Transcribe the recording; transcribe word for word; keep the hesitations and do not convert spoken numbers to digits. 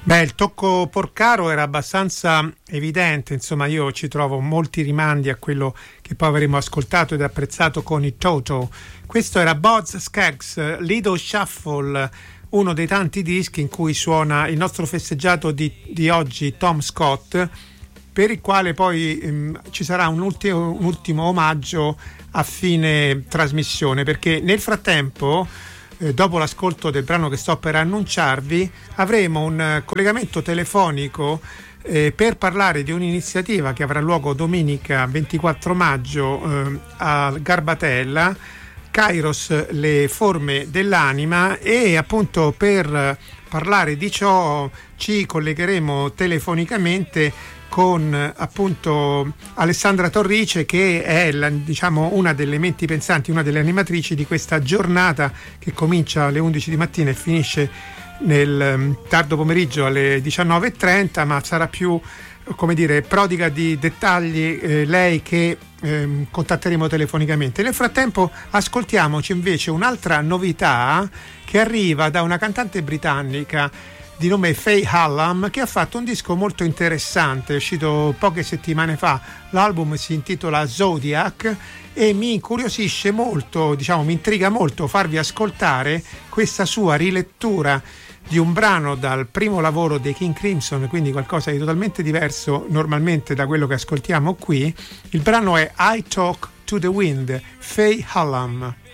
Beh, il tocco Porcaro era abbastanza evidente, insomma io ci trovo molti rimandi a quello che poi avremo ascoltato ed apprezzato con i Toto. Questo era Boz Scaggs, Lido Shuffle, uno dei tanti dischi in cui suona il nostro festeggiato di, di oggi Tom Scott, per il quale poi ehm, ci sarà un ultimo, un ultimo omaggio a fine trasmissione, perché nel frattempo, Eh, dopo l'ascolto del brano che sto per annunciarvi, avremo un eh, collegamento telefonico eh, per parlare di un'iniziativa che avrà luogo domenica ventiquattro maggio eh, a Garbatella, Kairos, le forme dell'anima, e appunto per eh, parlare di ciò ci collegheremo telefonicamente con appunto Alessandra Torrice, che è la, diciamo una delle menti pensanti, una delle animatrici di questa giornata che comincia alle undici di mattina e finisce nel um, tardo pomeriggio alle diciannove e trenta, ma sarà più, come dire, prodiga di dettagli eh, lei, che eh, contatteremo telefonicamente. Nel frattempo ascoltiamoci invece un'altra novità che arriva da una cantante britannica di nome Faye Hallam, che ha fatto un disco molto interessante, è uscito poche settimane fa. L'album si intitola Zodiac e mi incuriosisce molto, diciamo mi intriga molto farvi ascoltare questa sua rilettura di un brano dal primo lavoro dei King Crimson, quindi qualcosa di totalmente diverso normalmente da quello che ascoltiamo qui. Il brano è I Talk to the Wind, Faye Hallam.